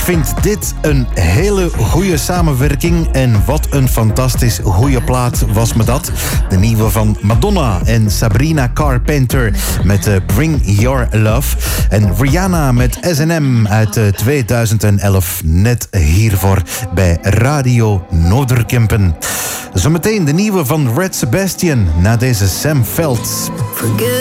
vind dit een hele goede samenwerking. En wat een fantastisch goede plaat was me dat. De nieuwe van Madonna en Sabrina Carpenter met Bring Your Love. En Rihanna met S&M uit 2011. Net hiervoor bij Radio Noorderkempen. Zometeen de nieuwe van Red Sebastian na deze Sam Veld.